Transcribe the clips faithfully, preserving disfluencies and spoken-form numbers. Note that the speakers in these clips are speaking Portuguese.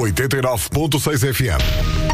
oitenta e nove ponto seis F M.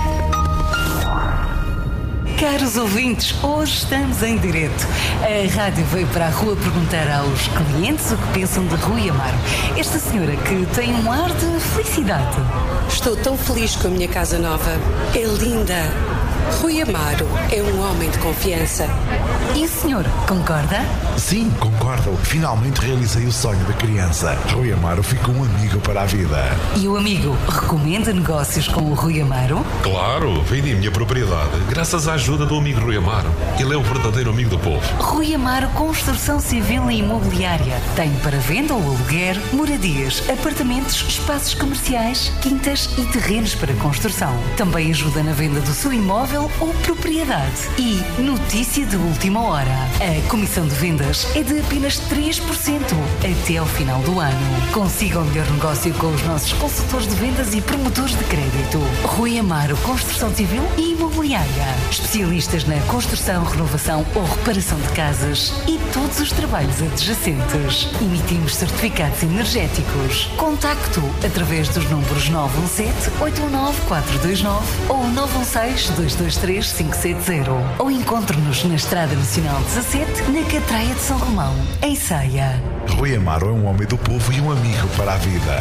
Caros ouvintes, hoje estamos em direto. A rádio veio para a rua perguntar aos clientes o que pensam de Rui Amaro. Esta senhora que tem um ar de felicidade. Estou tão feliz com a minha casa nova. É linda. Rui Amaro é um homem de confiança. E o senhor, concorda? Sim, concordo. Finalmente realizei o sonho da criança. Rui Amaro ficou um amigo para a vida. E o amigo recomenda negócios com o Rui Amaro? Claro, vendi a minha propriedade graças à ajuda do amigo Rui Amaro. Ele é o verdadeiro amigo do povo. Rui Amaro Construção Civil e Imobiliária. Tem para venda ou aluguer moradias, apartamentos, espaços comerciais, quintas e terrenos para construção. Também ajuda na venda do seu imóvel ou propriedade. E notícia de última hora. A comissão de vendas é de apenas três por cento até ao final do ano. Consiga o melhor negócio com os nossos consultores de vendas e promotores de crédito. Rui Amaro Construção Civil e Imobiliária. Especialistas na construção, renovação ou reparação de casas e todos os trabalhos adjacentes. Emitimos certificados energéticos. Contacto através dos números nove um sete, oito um nove, quatro dois nove ou nove um seis, dois dois três, cinco sete zero. Ou encontre-nos na Estrada Nacional dezassete, na Catraia de São Romão, em Ceia. Rui Amaro é um homem do povo e um amigo para a vida.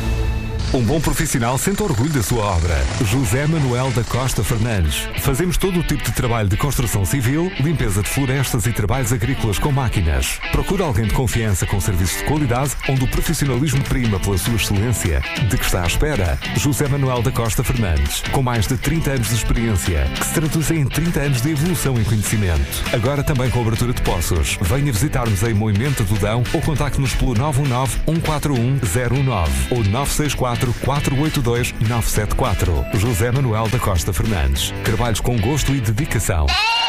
Um bom profissional sente orgulho da sua obra. José Manuel da Costa Fernandes. Fazemos todo o tipo de trabalho de construção civil, limpeza de florestas e trabalhos agrícolas com máquinas. Procura alguém de confiança com serviços de qualidade, onde o profissionalismo prima pela sua excelência. De que está à espera? José Manuel da Costa Fernandes. Com mais de trinta anos de experiência, que se traduzem em trinta anos de evolução em conhecimento. Agora também com abertura de poços. Venha visitar-nos em Moimenta do Dão ou contacte-nos pelo nove um nove, um quatro um, zero um nove ou nove seis quatro, quatro oito dois, nove sete quatro. José Manuel da Costa Fernandes. Trabalhos com gosto e dedicação.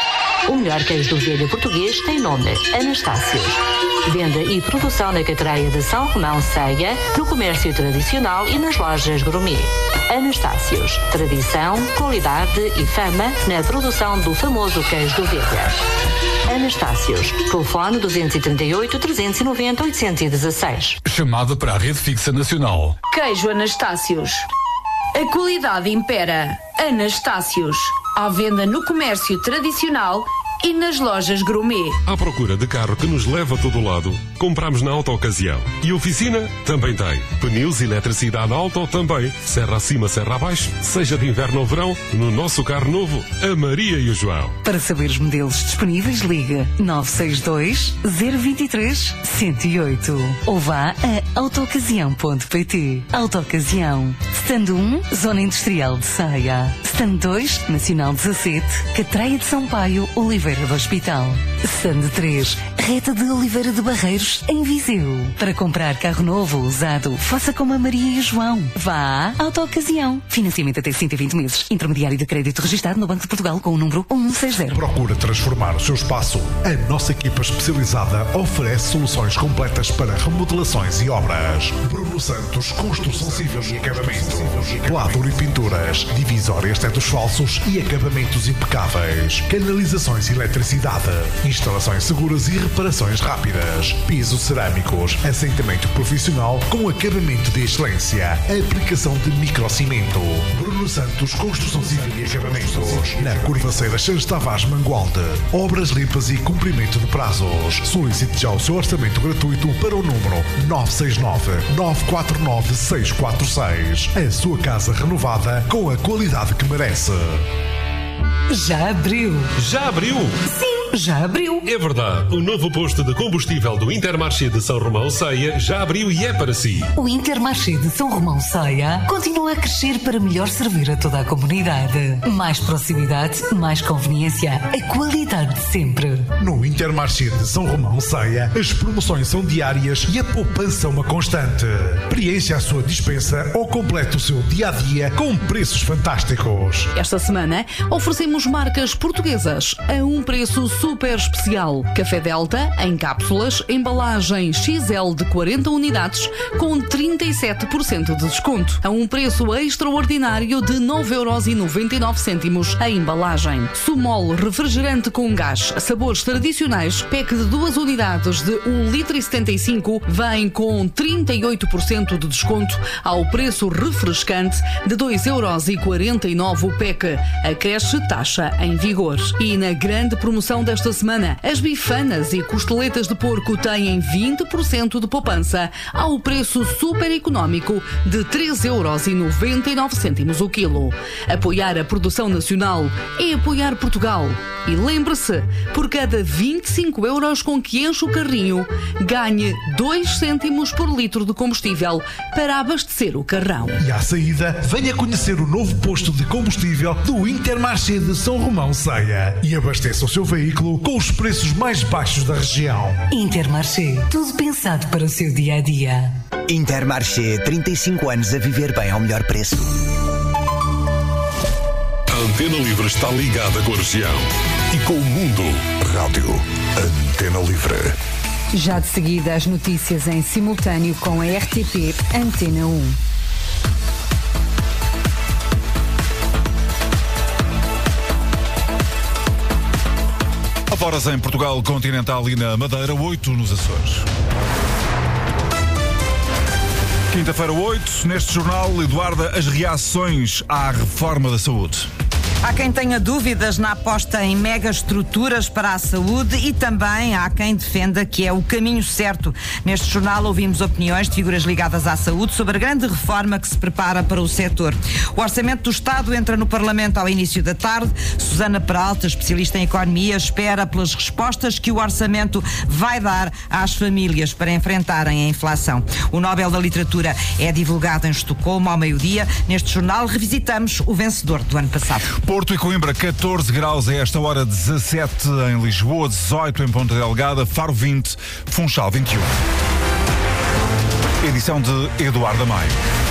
O melhor queijo do velho português tem nome: Anastácios. Venda e produção na Catraia de São Romão, Ceia, no comércio tradicional e nas lojas gourmet. Anastácios. Tradição, qualidade e fama na produção do famoso queijo do Velha. Anastácios. Telefone duzentos e trinta e oito, trezentos e noventa, oitocentos e dezesseis. Chamada para a Rede Fixa Nacional. Queijo Anastácios. A qualidade impera. Anastácios. À venda no comércio tradicional e nas lojas gourmet. À procura de carro que nos leva a todo lado, compramos na Auto-Ocasião. E oficina também tem. Pneus e eletricidade Auto também. Serra acima, serra abaixo. Seja de inverno ou verão, no nosso carro novo, a Maria e o João. Para saber os modelos disponíveis, liga nove seis dois, zero dois três, um zero oito ou vá a autoocasião ponto pt. Autoocasião. Stand um, Zona Industrial de Ceia. Stand dois, Nacional dezassete, Catraia de São Paio, Oliveira do Hospital. Stand três, Reta de Oliveira de Barreiros, em Viseu. Para comprar carro novo ou usado, faça como a Maria e o João. Vá à Autoocasião. Financiamento até cento e vinte meses. Intermediário de crédito registado no Banco de Portugal com o número um seis zero. Procura transformar o seu espaço. A nossa equipa especializada oferece soluções completas para remodelações e obras. Bruno Santos, Construção Civil e Acabamento. Pladur e pinturas. Divisórias, tetos falsos e acabamentos impecáveis. Canalizações e eletricidade. Instalações seguras e reparações rápidas. Pisos cerâmicos. Assentamento profissional com acabamento de excelência. Aplicação de microcimento. Bruno Santos, Construção Civil e Acabamentos. Na Curvaceira Santos Tavares Mangualde. Obras limpas e cumprimento de prazos. Solicite já o seu orçamento gratuito para o número nove seis nove, nove quatro nove, seis quatro seis. A sua casa renovada com a qualidade que merece. Já abriu. Já abriu? Sim, já abriu. É verdade. O novo posto de combustível do Intermarché de São Romão, Ceia, já abriu e é para si. O Intermarché de São Romão, Ceia, continua a crescer para melhor servir a toda a comunidade. Mais proximidade, mais conveniência, a qualidade de sempre. No Intermarché de São Romão, Ceia, as promoções são diárias e a poupança uma constante. Preencha a sua dispensa ou complete o seu dia-a-dia com preços fantásticos. Esta semana oferecemos marcas portuguesas a um preço super especial. Café Delta em cápsulas, embalagem X L de quarenta unidades com trinta e sete por cento de desconto, a um preço extraordinário de nove euros e noventa e nove cêntimos a embalagem. Sumol refrigerante com gás, sabores tradicionais, pack de duas unidades de um litro e setenta e cinco, vem com trinta e oito por cento de desconto ao preço refrescante de dois euros e quarenta e nove o pack. Acresce taxa em vigor. E na grande promoção desta semana, as bifanas e costeletas de porco têm vinte por cento de poupança ao preço super económico de três euros e noventa e nove cêntimos o quilo. Apoiar a produção nacional é apoiar Portugal. E lembre-se, por cada vinte e cinco euros com que enche o carrinho, ganhe dois cêntimos por litro de combustível para abastecer o carrão. E à saída, venha conhecer o novo posto de combustível do Intermarché de São Romão Ceia e abasteça o seu veículo com os preços mais baixos da região. Intermarché, tudo pensado para o seu dia-a-dia. Intermarché, trinta e cinco anos a viver bem ao melhor preço. A Antena Livre está ligada com a região e com o mundo. Rádio Antena Livre. Já de seguida as notícias em simultâneo com a R T P Antena um. nove horas em Portugal Continental e na Madeira, oito nos Açores. Quinta-feira, oito, neste jornal, Eduarda, as reações à reforma da saúde. Há quem tenha dúvidas na aposta em megaestruturas para a saúde e também há quem defenda que é o caminho certo. Neste jornal ouvimos opiniões de figuras ligadas à saúde sobre a grande reforma que se prepara para o setor. O Orçamento do Estado entra no Parlamento ao início da tarde. Susana Peralta, especialista em economia, espera pelas respostas que o Orçamento vai dar às famílias para enfrentarem a inflação. O Nobel da Literatura é divulgado em Estocolmo ao meio-dia. Neste jornal revisitamos o vencedor do ano passado. Porto e Coimbra, catorze graus a esta hora, dezassete em Lisboa, dezoito em Ponta Delgada, Faro vinte, Funchal vinte e um. Edição de Eduardo Maio.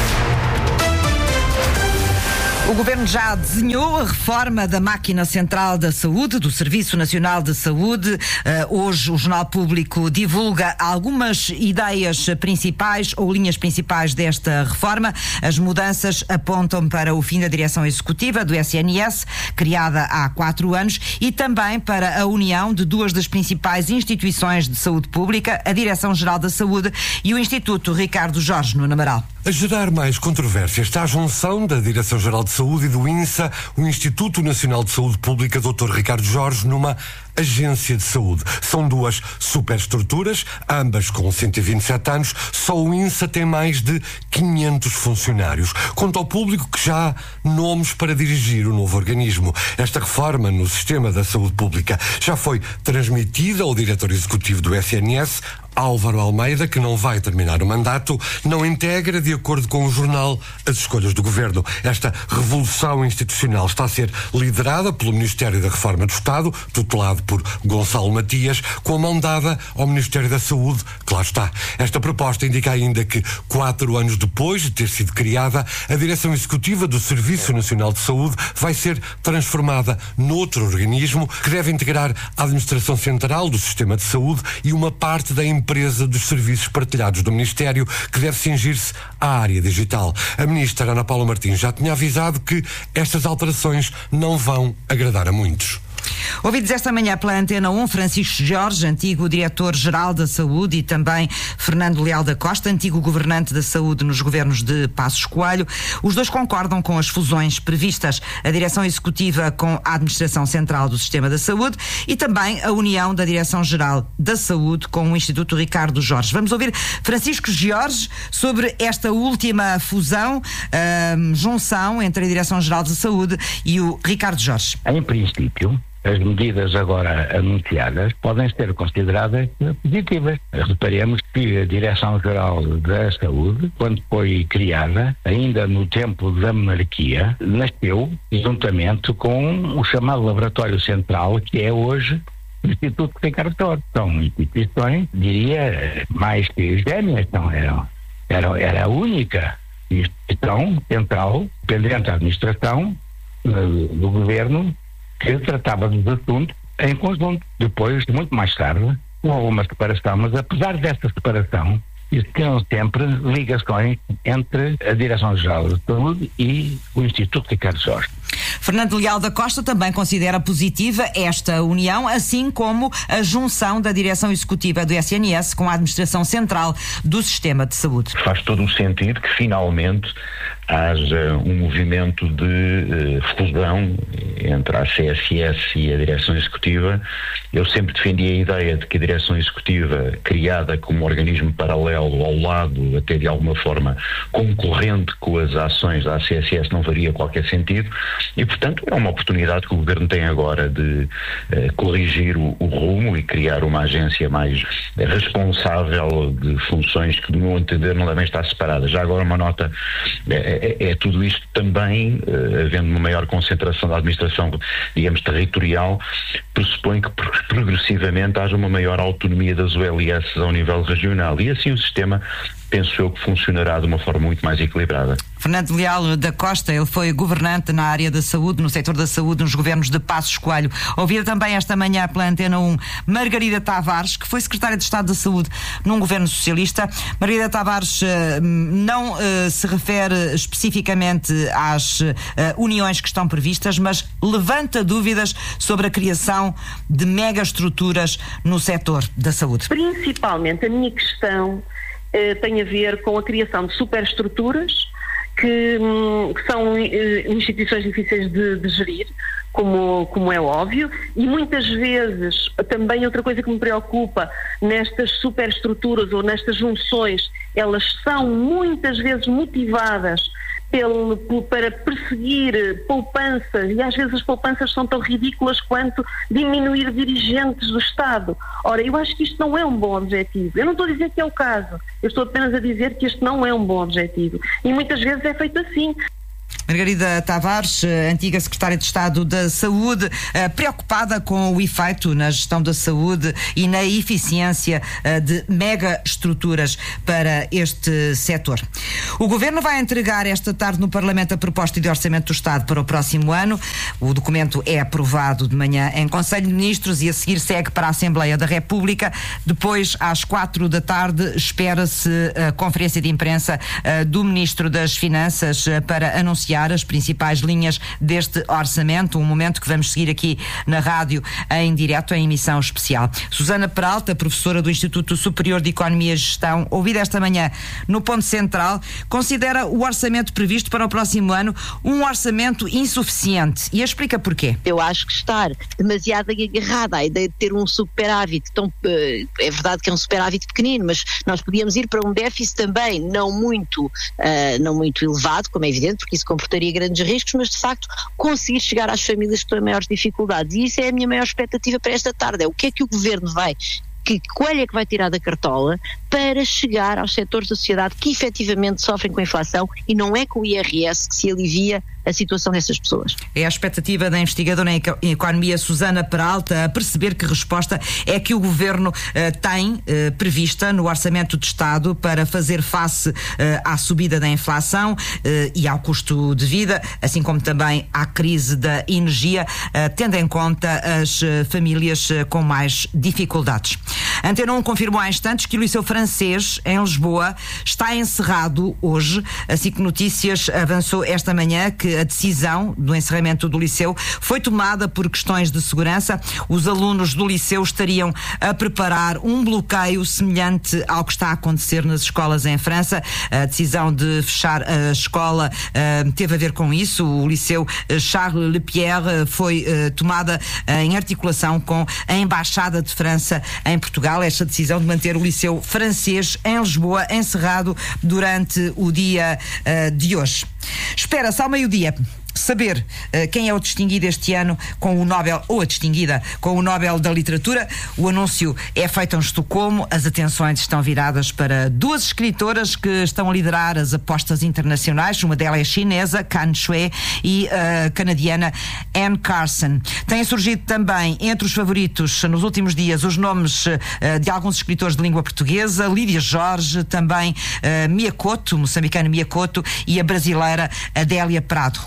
O Governo já desenhou a reforma da máquina central da saúde, do Serviço Nacional de Saúde. Uh, hoje o Jornal Público divulga algumas ideias principais ou linhas principais desta reforma. As mudanças apontam para o fim da direção executiva do S N S, criada há quatro anos, e também para a união de duas das principais instituições de saúde pública, a Direção-Geral da Saúde e o Instituto Ricardo Jorge no Amaral. A gerar mais controvérsias está a junção da Direção-Geral de Saúde e do INSA, o Instituto Nacional de Saúde Pública, doutor Ricardo Jorge, numa agência de saúde. São duas superestruturas, ambas com cento e vinte e sete anos, só o INSA tem mais de quinhentos funcionários. Conta ao público que já há nomes para dirigir o novo organismo. Esta reforma no sistema da saúde pública já foi transmitida ao diretor executivo do S N S, Álvaro Almeida, que não vai terminar o mandato, não integra, de acordo com o jornal, as escolhas do Governo. Esta revolução institucional está a ser liderada pelo Ministério da Reforma do Estado, tutelado por Gonçalo Matias, com a mão dada ao Ministério da Saúde, que lá está. Esta proposta indica ainda que, quatro anos depois de ter sido criada, a Direção Executiva do Serviço Nacional de Saúde vai ser transformada noutro organismo que deve integrar a Administração Central do Sistema de Saúde e uma parte da empresa dos serviços partilhados do Ministério, que deve cingir-se à área digital. A ministra Ana Paula Martins já tinha avisado que estas alterações não vão agradar a muitos. Ouvidos esta manhã pela Antena um, Francisco Jorge, antigo diretor-geral da Saúde, e também Fernando Leal da Costa, antigo governante da Saúde nos governos de Passos Coelho. Os dois concordam com as fusões previstas, a Direção Executiva com a Administração Central do Sistema da Saúde e também a união da Direção-Geral da Saúde com o Instituto Ricardo Jorge. Vamos ouvir Francisco Jorge sobre esta última fusão, uh, junção entre a Direção-Geral da Saúde e o Ricardo Jorge. Em princípio, as medidas agora anunciadas podem ser consideradas positivas. Reparemos que a Direção-Geral da Saúde, quando foi criada, ainda no tempo da monarquia, nasceu juntamente com o chamado Laboratório Central, que é hoje o Instituto Ricardo Jorge. São instituições, diria, mais que gêmeas, então era, era, era a única instituição central, dependente da administração do governo, que tratava dos assuntos em conjunto. Depois, muito mais tarde, houve uma separação, mas apesar desta separação, existiam sempre ligações entre a Direção-Geral de Saúde e o Instituto Ricardo Jorge. Fernando Leal da Costa também considera positiva esta união, assim como a junção da Direção Executiva do S N S com a Administração Central do Sistema de Saúde. Faz todo o sentido que finalmente haja um movimento de uh, fusão entre a C S S e a Direção Executiva. Eu sempre defendi a ideia de que a Direção Executiva, criada como organismo paralelo ao lado, até de alguma forma concorrente com as ações da A C S S, não faria qualquer sentido e, portanto, é uma oportunidade que o Governo tem agora de uh, corrigir o, o rumo e criar uma agência mais responsável de funções que, do meu entender, não devem estar separadas. Já agora uma nota... Uh, É, é tudo isto também, uh, havendo uma maior concentração da administração, digamos, territorial, pressupõe que progressivamente haja uma maior autonomia das U L S ao nível regional e assim o sistema, penso eu, que funcionará de uma forma muito mais equilibrada. Fernando Leal da Costa, ele foi governante na área da saúde, no setor da saúde, nos governos de Passos Coelho. Ouvida também esta manhã pela Antena um Margarida Tavares, que foi secretária de Estado da Saúde num governo socialista. Margarida Tavares uh, não uh, se refere especificamente às uh, uniões que estão previstas, mas levanta dúvidas sobre a criação de megaestruturas no setor da saúde. Principalmente a minha questão uh, tem a ver com a criação de superestruturas que, hum, que são uh, instituições difíceis de, de gerir, como, como é óbvio, e muitas vezes também outra coisa que me preocupa nestas superestruturas ou nestas junções, elas são muitas vezes motivadas Pelo, para perseguir poupanças, e às vezes as poupanças são tão ridículas quanto diminuir dirigentes do Estado. Ora, eu acho que isto não é um bom objetivo. Eu não estou a dizer que é o caso, eu estou apenas a dizer que este não é um bom objetivo. E muitas vezes é feito assim. Margarida Tavares, antiga secretária de Estado da Saúde, preocupada com o efeito na gestão da saúde e na eficiência de mega estruturas para este setor. O Governo vai entregar esta tarde no Parlamento a proposta de orçamento do Estado para o próximo ano. O documento é aprovado de manhã em Conselho de Ministros e a seguir segue para a Assembleia da República. Depois, às quatro da tarde, espera-se a conferência de imprensa do Ministro das Finanças para anunciar as principais linhas deste orçamento, um momento que vamos seguir aqui na rádio em direto, em emissão especial. Susana Peralta, professora do Instituto Superior de Economia e Gestão, ouvida esta manhã no Ponto Central, considera o orçamento previsto para o próximo ano um orçamento insuficiente e explica porquê. Eu acho que estar demasiado agarrada à ideia de ter um superávit, tão, é verdade que é um superávit pequenino, mas nós podíamos ir para um déficit também não muito, uh, não muito elevado, como é evidente, porque isso comportaria grandes riscos, mas de facto conseguir chegar às famílias que estão em maiores dificuldades. E isso é a minha maior expectativa para esta tarde, é o que é que o Governo vai, que coelho é que vai tirar da cartola para chegar aos setores da sociedade que efetivamente sofrem com a inflação, e não é com o I R S que se alivia a situação dessas pessoas. É a expectativa da investigadora em economia Susana Peralta a perceber que resposta é que o Governo uh, tem uh, prevista no Orçamento de Estado para fazer face uh, à subida da inflação uh, e ao custo de vida, assim como também à crise da energia, uh, tendo em conta as uh, famílias uh, com mais dificuldades. Antena um confirmou há instantes que o Liceu Francês, em Lisboa, está encerrado hoje. A SIC Notícias avançou esta manhã que a decisão do encerramento do liceu foi tomada por questões de segurança. Os alunos do liceu estariam a preparar um bloqueio semelhante ao que está a acontecer nas escolas em França. A decisão de fechar a escola uh, teve a ver com isso. O liceu Charles Lepierre foi uh, tomada uh, em articulação com a Embaixada de França em Portugal. Esta decisão de manter o Liceu Francês em Lisboa encerrado durante o dia uh, de hoje. Espera-se ao meio-dia saber uh, quem é o distinguido este ano com o Nobel, ou a distinguida com o Nobel da Literatura. O anúncio é feito em Estocolmo. As atenções estão viradas para duas escritoras que estão a liderar as apostas internacionais. Uma delas é chinesa, Kan Shui, e a uh, canadiana Anne Carson. Têm surgido também entre os favoritos nos últimos dias os nomes uh, de alguns escritores de língua portuguesa, Lídia Jorge, também uh, Mia Couto, moçambicana Mia Couto, e a brasileira Adélia Prado. O ano passado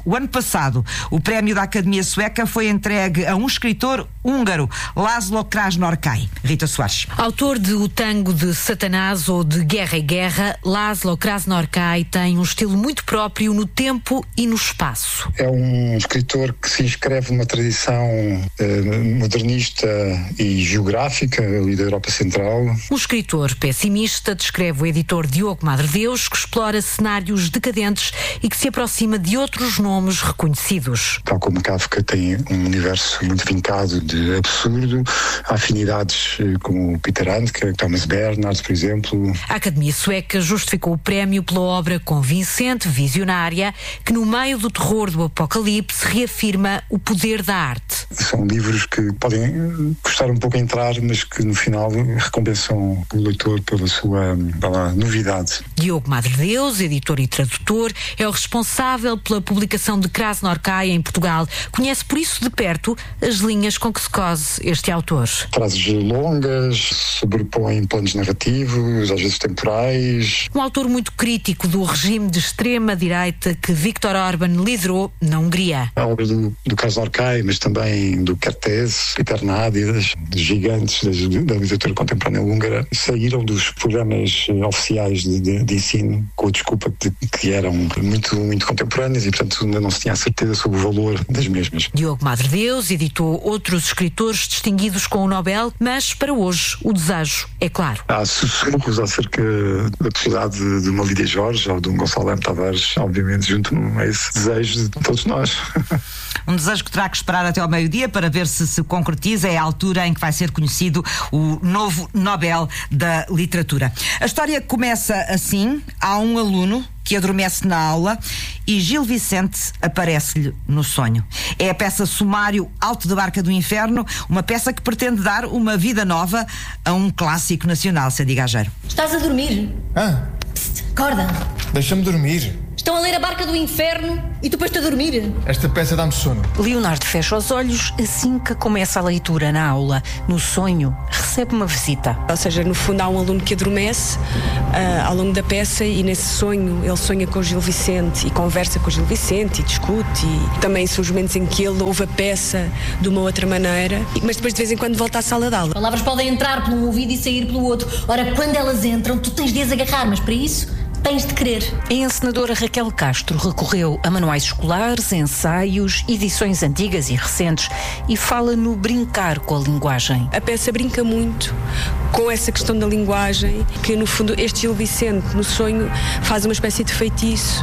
passado, o prémio da Academia Sueca foi entregue a um escritor húngaro, László Krásznahorkai. Rita Soares. Autor de O Tango de Satanás ou de Guerra e Guerra, László Krásznahorkai tem um estilo muito próprio no tempo e no espaço. É um escritor que se inscreve numa tradição eh, modernista e geográfica ali da Europa Central. Um escritor pessimista, descreve o editor Diogo Madredeus, que explora cenários decadentes e que se aproxima de outros nomes reconhecidos. Tal como Kafka tem um universo muito vincado de absurdo, há afinidades como Peter Handke, Thomas Bernhard, por exemplo. A Academia Sueca justificou o prémio pela obra convincente, visionária, que no meio do terror do apocalipse reafirma o poder da arte. São livros que podem custar um pouco a entrar, mas que no final recompensam o leitor pela sua pela novidade. Diogo Madredeus, editor e tradutor, é o responsável pela publicação de Krásznahorkai em Portugal. Conhece por isso de perto as linhas com que se cose este autor. Frases longas, sobrepõem planos narrativos, às vezes temporais. Um autor muito crítico do regime de extrema-direita que Viktor Orbán liderou na Hungria. A obra do, do Krásznahorkai, mas também do Kertész, Peter Nádidas, dos gigantes da, da literatura contemporânea húngara, saíram dos programas oficiais de, de, de ensino com a desculpa de que eram muito, muito contemporâneas e, portanto, ainda não se tinha a certeza sobre o valor das mesmas. Diogo Madredeus editou outros escritores distinguidos com o Nobel, mas para hoje o desejo é claro. Há sussurros acerca da possibilidade de, de uma Lídia Jorge ou de um Gonçalo M. Tavares, obviamente, junto-me a esse desejo de todos nós. Um desejo que terá que esperar até ao meio-dia para ver se se concretiza. É a altura em que vai ser conhecido o novo Nobel da Literatura. A história começa assim. Há um aluno que adormece na aula e Gil Vicente aparece-lhe no sonho. É a peça Sumário Alto da Barca do Inferno, uma peça que pretende dar uma vida nova a um clássico nacional, Sadi Gageiro. Estás a dormir? Ah? Psst, acorda. Deixa-me dormir. Estão a ler a Barca do Inferno e tu pões-te a dormir. Esta peça dá-me sono. Leonardo fecha os olhos assim que começa a leitura na aula. No sonho, recebe uma visita. Ou seja, no fundo há um aluno que adormece uh, ao longo da peça e nesse sonho ele sonha com o Gil Vicente e conversa com o Gil Vicente e discute. E também são os momentos em que ele ouve a peça de uma outra maneira, mas depois de vez em quando volta à sala de aula. As palavras podem entrar por um ouvido e sair pelo outro. Ora, quando elas entram, tu tens de as agarrar, mas para isso tens de querer. A encenadora Raquel Castro recorreu a manuais escolares, ensaios, edições antigas e recentes e fala no brincar com a linguagem. A peça brinca muito com essa questão da linguagem, que no fundo este Gil Vicente, no sonho, faz uma espécie de feitiço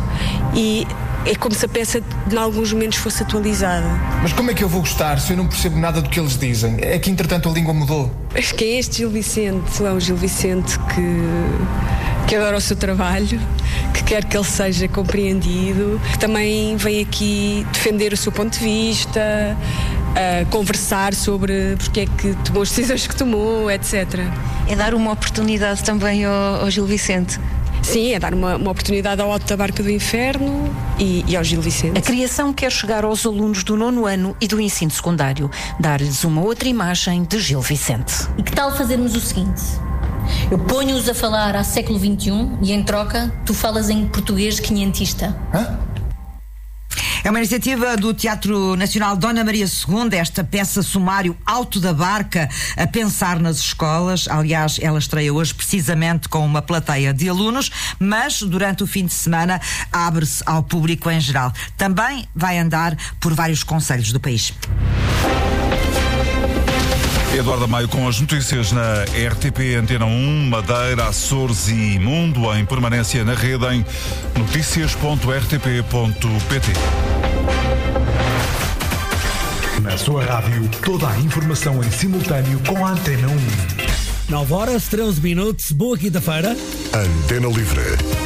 e é como se a peça em alguns momentos fosse atualizada. Mas como é que eu vou gostar se eu não percebo nada do que eles dizem? É que entretanto a língua mudou. Acho que é este Gil Vicente, é um Gil Vicente que... que adora o seu trabalho, que quer que ele seja compreendido, que também vem aqui defender o seu ponto de vista, uh, conversar sobre porque é que tomou as decisões que tomou, etcétera. É dar uma oportunidade também ao, ao Gil Vicente. Sim, é dar uma, uma oportunidade ao Alto da Barca do Inferno e, e ao Gil Vicente. A criação quer chegar aos alunos do nono ano e do ensino secundário, dar-lhes uma outra imagem de Gil Vicente. E que tal fazermos o seguinte? Eu ponho-os a falar ao século vinte e um e, em troca, tu falas em português quinhentista. Hã? É uma iniciativa do Teatro Nacional Dona Maria segunda, esta peça Sumário Alto da Barca, a pensar nas escolas. Aliás, ela estreia hoje precisamente com uma plateia de alunos, mas durante o fim de semana abre-se ao público em geral. Também vai andar por vários concelhos do país. Eduardo Maio com as notícias na R T P Antena um, Madeira, Açores e Mundo, em permanência na rede em notícias ponto r t p ponto p t. Na sua rádio, toda a informação em simultâneo com a Antena um. nove horas, treze minutos, boa quinta-feira. Antena Livre.